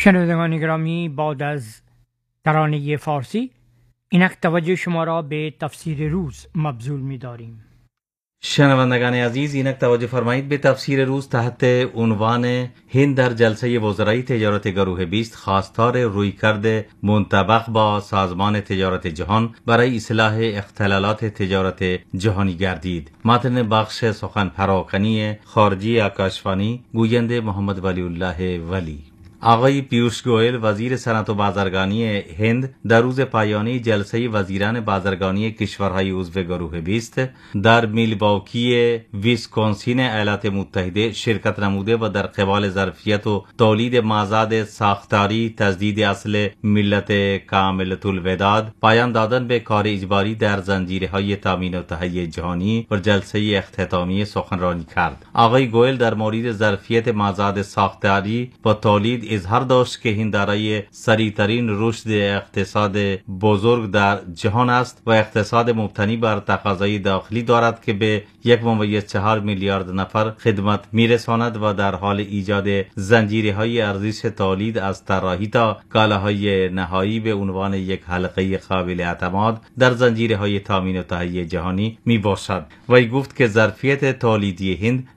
شنوندگان گرامی، بعد از ترانه فارسی اینک توجه شما را به تفسیر روز مبذول می داریم. شنوندگان عزیز، اینک توجه فرمایید به تفسیر روز تحت عنوان هند در جلسه وزرای تجارت گروه 20 خواستار رویکرد منطبق با سازمان تجارت جهان برای اصلاح اختلالات تجارت جهانی گردید. متن بخش سخن پراکنی خارجی آکاشوانی، گوینده محمد ولی الله ولی. آقای پیوش گوئل وزیر صنعت و بازرگانی هند در روز پایانی جلسه وزیران بازرگانی کشورهای عضو گروه 20 در میلواکی ویسکونسین ایالات متحده شرکت نموده و در قبال ظرفیت و تولید مازاد ساختاری تجدید اصل ملت کاملة الوداد پایان دادن به کار اجباری در زنجیرهای تامین و تهیه جهانی و جلسه اختتامی سخنرانی کرد. آقای گوئل در مورد ظرفیت مازاد ساختاری و تولید اظهار داشت که هند دارای سریعترین رشد اقتصاد بزرگ در جهان است و اقتصاد مبتنی بر تقاضای داخلی دارد که به 1.4 میلیارد نفر خدمت میرساند و در حال ایجاد زنجیرهای ارزش تولید از طراحی تا کالاهای نهایی به عنوان یک حلقه قابل اعتماد در زنجیرهای تامین و تهیه جهانی می باشد. وی گفت که ظرفیت تولیدی هند